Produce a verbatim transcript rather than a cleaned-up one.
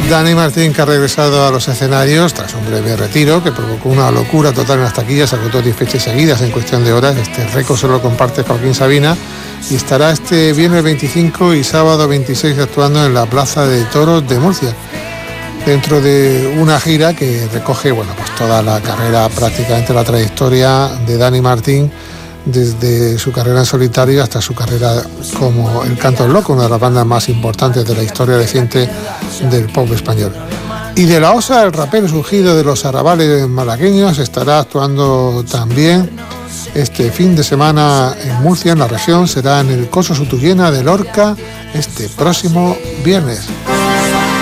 Dani Martín, que ha regresado a los escenarios tras un breve retiro que provocó una locura total en las taquillas, agotó diez fechas seguidas en cuestión de horas. Este récord se lo comparte Joaquín Sabina y estará este viernes veinticinco y sábado veintiséis actuando en la Plaza de Toros de Murcia, dentro de una gira que recoge, bueno, pues toda la carrera, prácticamente la trayectoria de Dani Martín, desde su carrera en solitario hasta su carrera como El Canto del Loco, una de las bandas más importantes de la historia reciente del pop español. Y de la Osa, el rapero surgido de los arrabales malagueños, estará actuando también este fin de semana en Murcia, en la región. Será en el Coso Sutuyena de Lorca este próximo viernes.